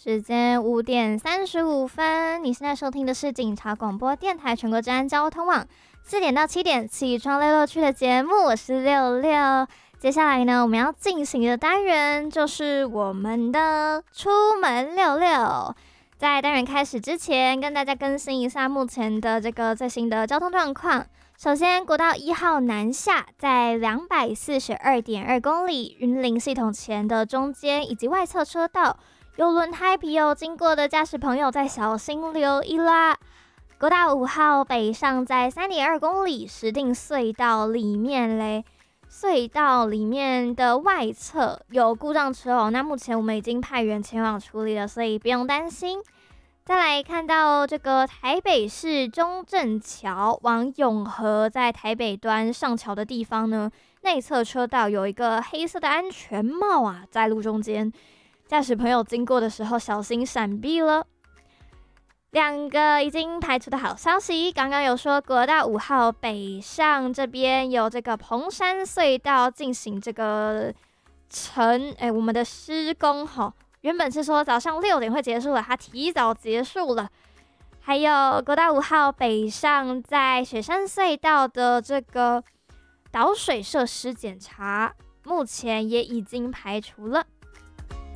时间5:35，你现在收听的是警察广播电台全国治安交通网4点到7点起床溜溜去的节目，我是六六。接下来呢，我们要进行的单元就是我们的出门溜溜。在单元开始之前，跟大家更新一下目前的这个最新的交通状况。首先，国道1号南下，在242.2公里云林系统前的中间以及外侧车道，有轮胎皮有经过的驾驶朋友再小心留意啦。国道5号北上，在3.2公里石碇隧道里面嘞，隧道里面的外侧有故障车哦，那目前我们已经派员前往处理了，所以不用担心。再来看到这个台北市中正桥往永和在台北端上桥的地方呢，内侧车道有一个黑色的安全帽啊，在路中间，驾驶朋友经过的时候小心闪避了。2个已经排除的好消息，刚刚有说国道5号北上这边有这个蓬山隧道进行这个我们的施工吼。原本是说早上6点会结束了，它提早结束了。还有国道5号北上，在雪山隧道的这个导水设施检查，目前也已经排除了。